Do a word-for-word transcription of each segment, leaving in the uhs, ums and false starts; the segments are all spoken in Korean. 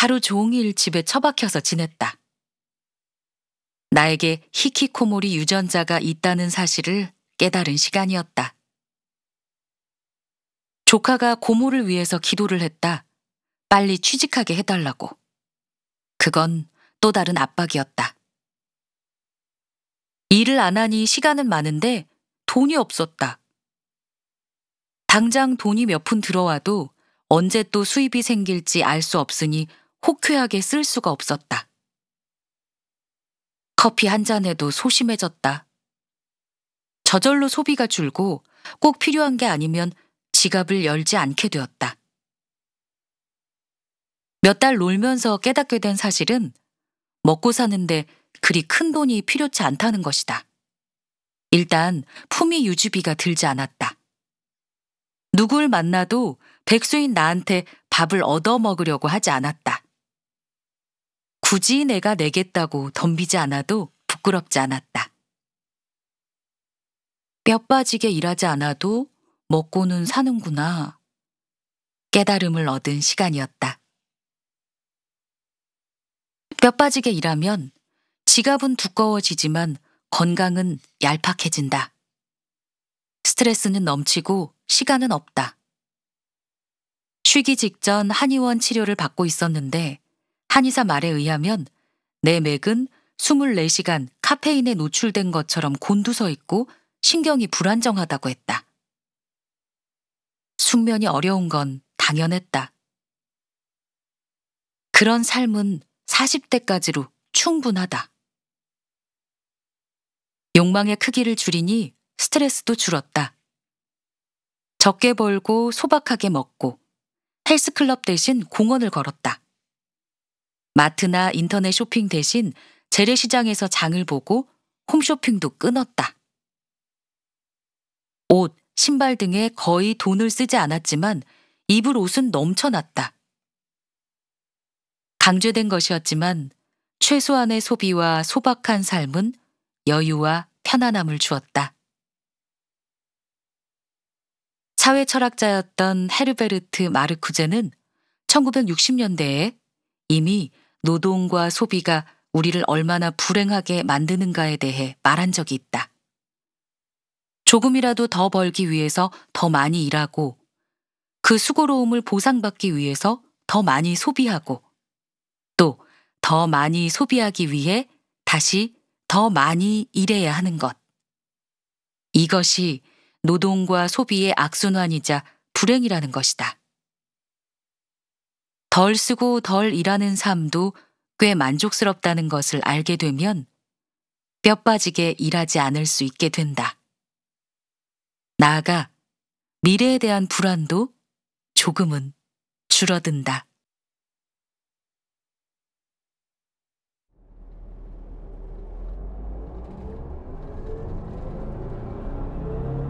하루 종일 집에 처박혀서 지냈다. 나에게 히키코모리 유전자가 있다는 사실을 깨달은 시간이었다. 조카가 고모를 위해서 기도를 했다. 빨리 취직하게 해달라고. 그건 또 다른 압박이었다. 일을 안 하니 시간은 많은데 돈이 없었다. 당장 돈이 몇 푼 들어와도 언제 또 수입이 생길지 알 수 없으니 호쾌하게 쓸 수가 없었다. 커피 한 잔에도 소심해졌다. 저절로 소비가 줄고 꼭 필요한 게 아니면 지갑을 열지 않게 되었다. 몇 달 놀면서 깨닫게 된 사실은 먹고 사는데 그리 큰 돈이 필요치 않다는 것이다. 일단 품위 유지비가 들지 않았다. 누굴 만나도 백수인 나한테 밥을 얻어먹으려고 하지 않았다. 굳이 내가 내겠다고 덤비지 않아도 부끄럽지 않았다. 뼈 빠지게 일하지 않아도 먹고는 사는구나. 깨달음을 얻은 시간이었다. 뼈 빠지게 일하면 지갑은 두꺼워지지만 건강은 얄팍해진다. 스트레스는 넘치고 시간은 없다. 쉬기 직전 한의원 치료를 받고 있었는데 한의사 말에 의하면 내 맥은 이십사 시간 카페인에 노출된 것처럼 곤두서 있고 신경이 불안정하다고 했다. 숙면이 어려운 건 당연했다. 그런 삶은 사십 대까지로 충분하다. 욕망의 크기를 줄이니 스트레스도 줄었다. 적게 벌고 소박하게 먹고 헬스클럽 대신 공원을 걸었다. 마트나 인터넷 쇼핑 대신 재래시장에서 장을 보고 홈쇼핑도 끊었다. 옷, 신발 등에 거의 돈을 쓰지 않았지만 입을 옷은 넘쳐났다. 강제된 것이었지만 최소한의 소비와 소박한 삶은 여유와 편안함을 주었다. 사회 철학자였던 헤르베르트 마르쿠제는 천구백육십 년대에 이미 노동과 소비가 우리를 얼마나 불행하게 만드는가에 대해 말한 적이 있다. 조금이라도 더 벌기 위해서 더 많이 일하고 그 수고로움을 보상받기 위해서 더 많이 소비하고 또 더 많이 소비하기 위해 다시 더 많이 일해야 하는 것. 이것이 노동과 소비의 악순환이자 불행이라는 것이다. 덜 쓰고 덜 일하는 삶도 꽤 만족스럽다는 것을 알게 되면 뼈 빠지게 일하지 않을 수 있게 된다. 나아가 미래에 대한 불안도 조금은 줄어든다.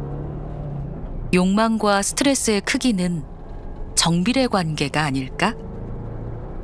욕망과 스트레스의 크기는 정비례 관계가 아닐까?